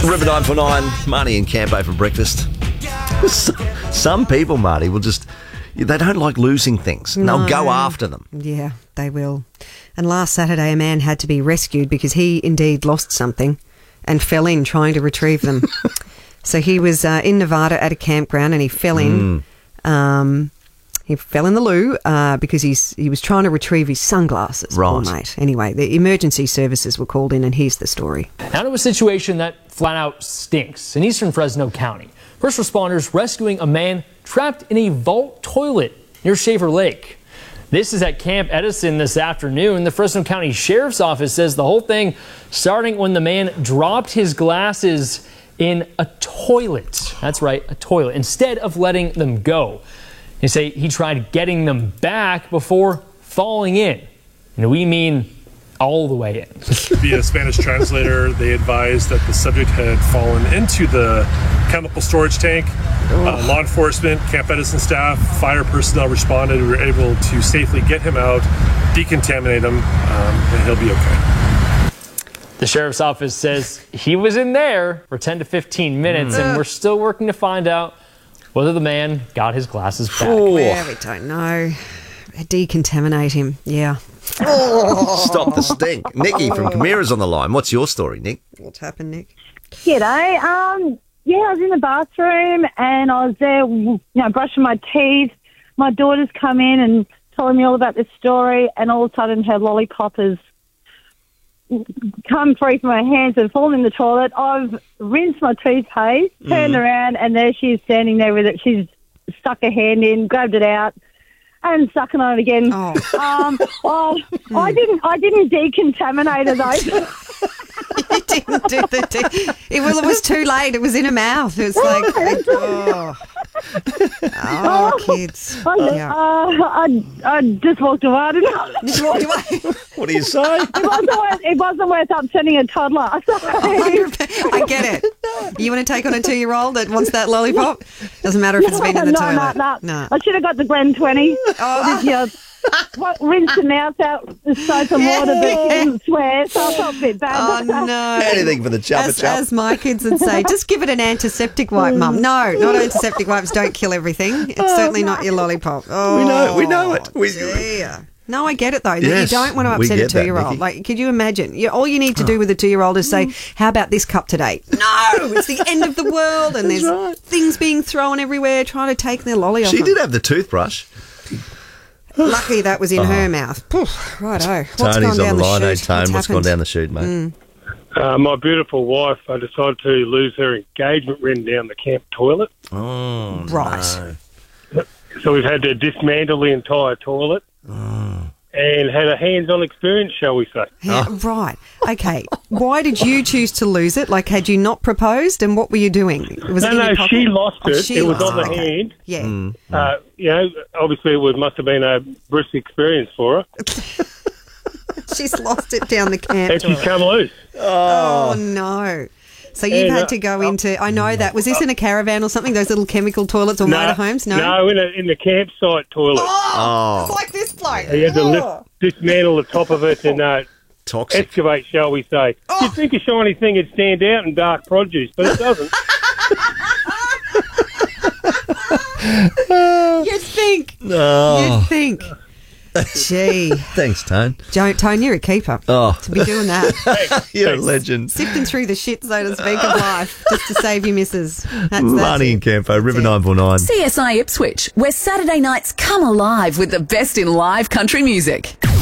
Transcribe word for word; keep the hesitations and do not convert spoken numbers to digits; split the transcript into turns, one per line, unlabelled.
River nine four nine, Marty and Campo for breakfast. Some people, Marty, will just... They don't like losing things. No. They'll go after them.
Yeah, they will. And last Saturday, a man had to be rescued because he indeed lost something and fell in trying to retrieve them. So he was uh, in Nevada at a campground and he fell in. Mm. Um, he fell in the loo uh, because he's he was trying to retrieve his sunglasses.
Right.
Poor mate. Anyway, the emergency services were called in and here's the story.
Now to a situation that flat out stinks in eastern Fresno County. First responders rescuing a man trapped in a vault toilet near Shaver Lake. This is at Camp Edison this afternoon. The Fresno County Sheriff's Office says the whole thing starting when the man dropped his glasses in a toilet. That's right, a toilet, instead of letting them go. They say he tried getting them back before falling in. And we mean all the way in.
Via Spanish translator, they advised that the subject had fallen into the chemical storage tank. Uh, law enforcement, Camp Edison staff, fire personnel responded. We were able to safely get him out, decontaminate him, um, and he'll be okay.
The sheriff's office says he was in there for ten to fifteen minutes, mm. and we're still working to find out whether the man got his glasses back.
Oh. Yeah, we don't know. Decontaminate him, yeah.
Oh. Stop the stink. Nikki from Camira's on the line. What's your story, Nick?
What's happened, Nick?
G'day. Um, yeah, I was in the bathroom and I was there, you know, brushing my teeth. My daughter's come in and telling me all about this story, and all of a sudden her lollipop has come free from my hands and fallen in the toilet. I've rinsed my toothpaste, turned mm. around, and there she is standing there with it. She's stuck her hand in, grabbed it out, and sucking on it again. Oh. Um, well, mm. I didn't. I didn't decontaminate her though.
You didn't do the. De- it, well, it was too late. It was in her mouth. It was like, oh, oh, kids.
I, yeah. uh, I, I just walked away. I didn't know.
Just walked away.
What do you say?
It wasn't worth, it wasn't worth upsetting a toddler.
I get it. You want to take on a two-year-old that wants that lollipop? Doesn't matter if it's been in the
no,
toilet.
No, no,
no.
I should have got the Glen twenty. Oh. This year. What, rinse the mouth out with soap and water, but she didn't swear, so I felt a bit bad.
Oh, no.
Anything for the chuppa
as,
chup.
as my kids would say, just give it an antiseptic wipe, Mum. No, not antiseptic wipes. Don't kill everything. It's oh, certainly no. not your lollipop. Oh,
we know, we know it. We,
dear. No, I get it, though.
Yes,
you don't want to upset a two-year-old. That, like, could you imagine? You, all you need to do with a two-year-old is say, how about this cup today? No, it's the end of the world, and there's right. things being thrown everywhere trying to take their lolly off.
She
them.
did have the toothbrush.
Luckily, that was in oh. her mouth. Poof, righto. What's
Tony's
gone down
on the line.
the
Hey,
chute?
Tone,
what's,
what's gone down the chute, mate? Mm.
Uh, my beautiful wife uh, decided to lose her engagement ring down the camp toilet.
Oh,
right.
No. So we've had to dismantle the entire toilet.
Oh.
And had a hands-on experience, shall we say.
Yeah, oh. Right. Okay. Why did you choose to lose it? Like, had you not proposed, and what were you doing? Was
no,
it in
no,
your pocket?
she lost it.
Oh, she
it was
lost
on the
it. Okay.
hand.
Yeah.
Mm.
Uh, you know, obviously it was, must have been a brisk experience for her.
She's lost it down the camp.
And she's come loose.
Oh, oh no. So you've
and,
had to go uh, into, I know that, was this in a caravan or something, those little chemical toilets or
no,
motorhomes? No,
no, in, a, in the campsite toilet.
Oh,
oh.
It's like this bloke.
You had to
oh.
lift, dismantle the top of it and uh,
Toxic.
excavate, shall we say.
Oh.
You'd think a shiny thing would stand out in dark produce, but it doesn't.
You'd think.
Oh.
You'd think. Gee.
Thanks, Tone.
Joe, Tone, you're a keeper.
Oh.
To be doing that.
You're a legend.
Sifting through the shit, so to speak, of life, just to save your missus. That's,
Marty and Campo, River nine four nine.
C S I Ipswich, where Saturday nights come alive with the best in live country music.